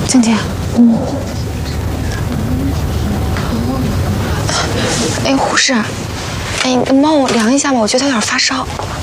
静静，哎，护士，哎，你帮我量一下吧，我觉得他有点发烧。